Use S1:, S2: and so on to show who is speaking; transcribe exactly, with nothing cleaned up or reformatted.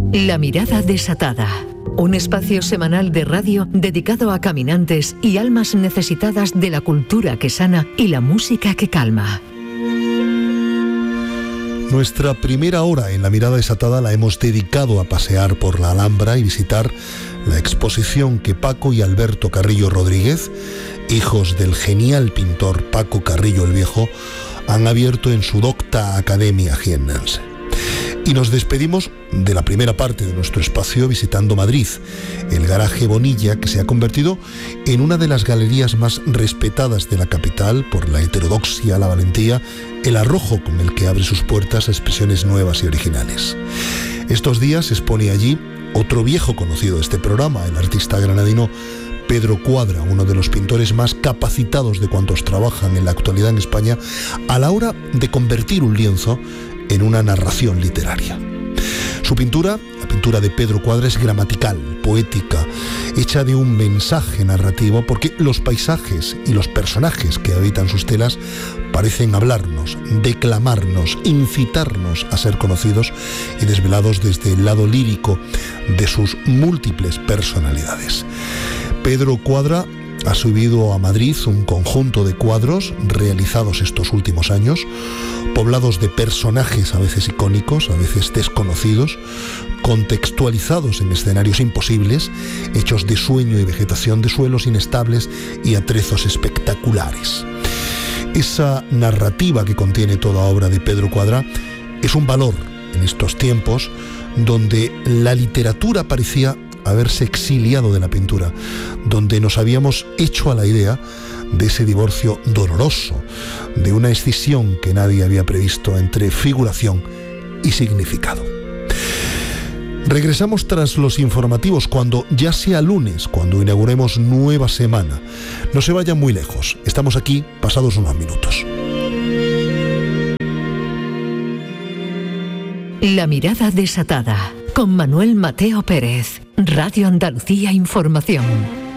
S1: La mirada desatada. Un espacio semanal de radio dedicado a caminantes y almas necesitadas de la cultura que sana y la música que calma.
S2: Nuestra primera hora en La mirada desatada la hemos dedicado a pasear por la Alhambra y visitar la exposición que Paco y Alberto Carrillo Rodríguez, hijos del genial pintor Paco Carrillo el Viejo, han abierto en su docta Academia jiennense. Y nos despedimos de la primera parte de nuestro espacio visitando Madrid, el garaje Bonilla, que se ha convertido en una de las galerías más respetadas de la capital por la heterodoxia, la valentía, el arrojo con el que abre sus puertas a expresiones nuevas y originales. Estos días expone allí otro viejo conocido de este programa, el artista granadino Pedro Cuadra, uno de los pintores más capacitados de cuantos trabajan en la actualidad en España, a la hora de convertir un lienzo en una narración literaria. Su pintura, la pintura de Pedro Cuadra, es gramatical, poética, hecha de un mensaje narrativo, porque los paisajes y los personajes que habitan sus telas parecen hablarnos, declamarnos, incitarnos a ser conocidos y desvelados desde el lado lírico de sus múltiples personalidades. Pedro Cuadra ha subido a Madrid un conjunto de cuadros realizados estos últimos años, poblados de personajes a veces icónicos, a veces desconocidos, contextualizados en escenarios imposibles, hechos de sueño y vegetación, de suelos inestables y atrezos espectaculares. Esa narrativa que contiene toda obra de Pedro Cuadra es un valor en estos tiempos donde la literatura parecía haberse exiliado de la pintura, donde nos habíamos hecho a la idea de ese divorcio doloroso, de una escisión que nadie había previsto entre figuración y significado. Regresamos tras los informativos cuando ya sea lunes, cuando inauguremos nueva semana. No se vayan muy lejos, estamos aquí pasados unos minutos.
S1: La mirada desatada, con Manuel Mateo Pérez, Radio Andalucía Información.